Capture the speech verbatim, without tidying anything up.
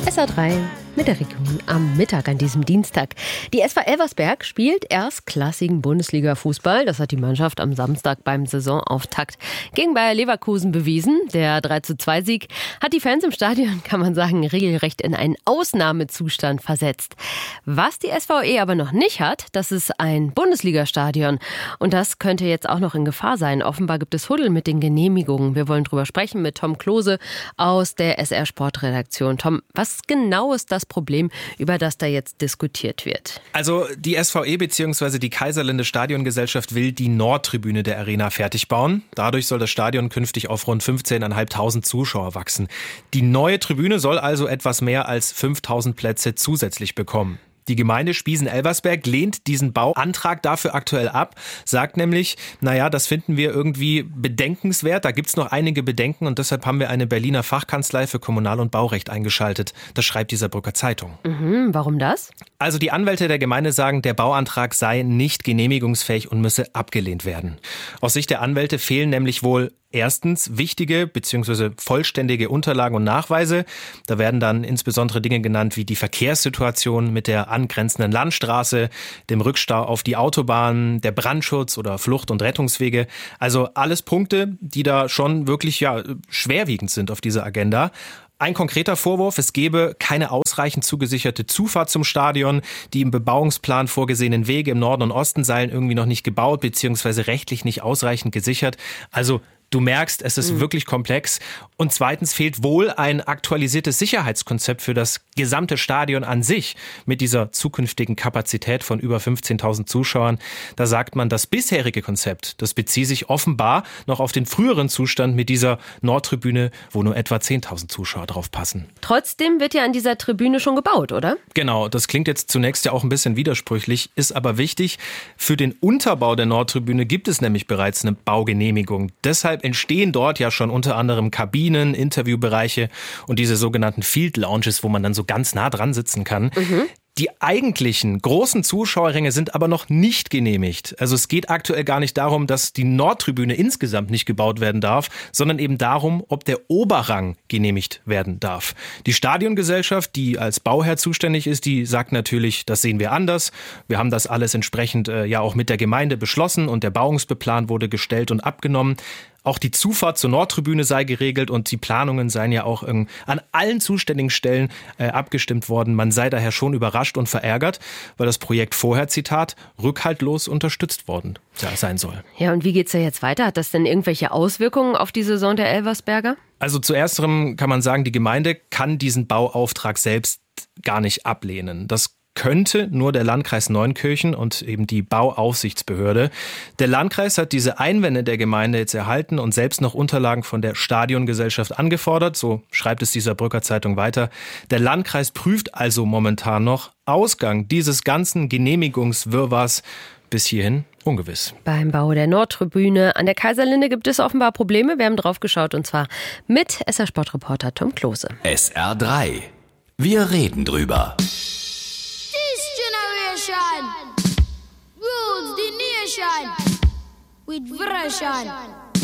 S R drei mit der Region am Mittag an diesem Dienstag. Die S V Elversberg spielt erstklassigen Bundesliga-Fußball. Das hat die Mannschaft am Samstag beim Saisonauftakt gegen Bayer Leverkusen bewiesen. Der drei zu zwei Sieg hat die Fans im Stadion, kann man sagen, regelrecht in einen Ausnahmezustand versetzt. Was die S V E aber noch nicht hat, das ist ein Bundesliga-Stadion. Und das könnte jetzt auch noch in Gefahr sein. Offenbar gibt es Huddel mit den Genehmigungen. Wir wollen drüber sprechen mit Tom Klose aus der S R-Sportredaktion. Tom, was genau ist das Problem, über das da jetzt diskutiert wird? Also die S V E bzw. die Kaiserlinde Stadiongesellschaft will die Nordtribüne der Arena fertig bauen. Dadurch soll das Stadion künftig auf rund fünfzehntausendfünfhundert Zuschauer wachsen. Die neue Tribüne soll also etwas mehr als fünftausend Plätze zusätzlich bekommen. Die Gemeinde Spiesen-Elversberg lehnt diesen Bauantrag dafür aktuell ab, sagt nämlich, naja, das finden wir irgendwie bedenkenswert, da gibt's noch einige Bedenken und deshalb haben wir eine Berliner Fachkanzlei für Kommunal- und Baurecht eingeschaltet. Das schreibt die Saarbrücker Zeitung. Mhm, warum das? Also die Anwälte der Gemeinde sagen, der Bauantrag sei nicht genehmigungsfähig und müsse abgelehnt werden. Aus Sicht der Anwälte fehlen nämlich wohl erstens wichtige bzw. vollständige Unterlagen und Nachweise. Da werden dann insbesondere Dinge genannt wie die Verkehrssituation mit der angrenzenden Landstraße, dem Rückstau auf die Autobahn, der Brandschutz oder Flucht- und Rettungswege. Also alles Punkte, die da schon wirklich ja schwerwiegend sind auf dieser Agenda. Ein konkreter Vorwurf, es gebe keine ausreichend zugesicherte Zufahrt zum Stadion. Die im Bebauungsplan vorgesehenen Wege im Norden und Osten seien irgendwie noch nicht gebaut bzw. rechtlich nicht ausreichend gesichert. Also du merkst, es ist mhm. wirklich komplex. Und zweitens fehlt wohl ein aktualisiertes Sicherheitskonzept für das gesamte Stadion an sich mit dieser zukünftigen Kapazität von über fünfzehntausend Zuschauern. Da sagt man, das bisherige Konzept, das bezieht sich offenbar noch auf den früheren Zustand mit dieser Nordtribüne, wo nur etwa zehntausend Zuschauer drauf passen. Trotzdem wird ja an dieser Tribüne schon gebaut, oder? Genau, das klingt jetzt zunächst ja auch ein bisschen widersprüchlich, ist aber wichtig. Für den Unterbau der Nordtribüne gibt es nämlich bereits eine Baugenehmigung. Deshalb entstehen dort ja schon unter anderem Kabinen, Interviewbereiche und diese sogenannten Field Lounges, wo man dann so ganz nah dran sitzen kann. Mhm. Die eigentlichen großen Zuschauerränge sind aber noch nicht genehmigt. Also es geht aktuell gar nicht darum, dass die Nordtribüne insgesamt nicht gebaut werden darf, sondern eben darum, ob der Oberrang genehmigt werden darf. Die Stadiongesellschaft, die als Bauherr zuständig ist, die sagt natürlich, das sehen wir anders. Wir haben das alles entsprechend äh, ja auch mit der Gemeinde beschlossen und der Bauungsbeplan wurde gestellt und abgenommen. Auch die Zufahrt zur Nordtribüne sei geregelt und die Planungen seien ja auch ähm, an allen zuständigen Stellen äh, abgestimmt worden. Man sei daher schon überrascht und verärgert, weil das Projekt vorher, Zitat, rückhaltlos unterstützt worden sein soll. Ja, und wie geht's da jetzt weiter? Hat das denn irgendwelche Auswirkungen auf die Saison der Elversberger? Also zuerst kann man sagen, die Gemeinde kann diesen Bauauftrag selbst gar nicht ablehnen. Das könnte nur der Landkreis Neunkirchen und eben die Bauaufsichtsbehörde. Der Landkreis hat diese Einwände der Gemeinde jetzt erhalten und selbst noch Unterlagen von der Stadiongesellschaft angefordert. So schreibt es die Saarbrücker Zeitung weiter. Der Landkreis prüft also momentan noch. Ausgang dieses ganzen Genehmigungswirrwarrs bis hierhin ungewiss. Beim Bau der Nordtribüne an der Kaiserlinde gibt es offenbar Probleme. Wir haben drauf geschaut und zwar mit S R-Sportreporter Tom Klose. S R drei. Wir reden drüber. Rules the nation with version.